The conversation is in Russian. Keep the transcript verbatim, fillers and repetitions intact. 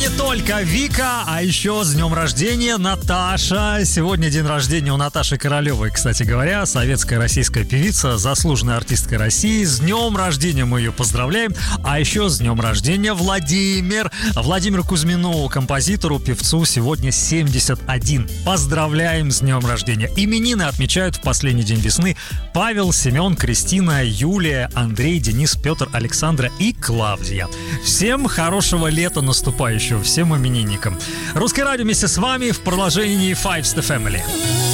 не только Вика, а еще с днем рождения Наташа. Сегодня день рождения у Наташи Королевой, кстати говоря, советская российская певица, заслуженная артистка России. С днем рождения мы ее поздравляем. А еще с днем рождения Владимир. Владимиру Кузьмину, композитору, певцу, сегодня семьдесят один. Поздравляем с днем рождения. Именины отмечают в последний день весны Павел, Семен, Кристина, Юлия, Андрей, Денис, Петр, Александра и Клавдия. Всем хорошего лета наступающего, всем именинникам. Русское радио вместе с вами в продолжении Fives the Family.